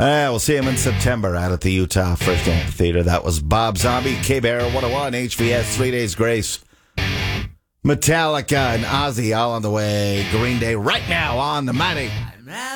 We'll see him in September out at the Utah First Amphitheater. That was Bob Zombie, K-Bear 101, HVS, 3 Days Grace. Metallica and Ozzy all on the way. Green Day right now on the Mighty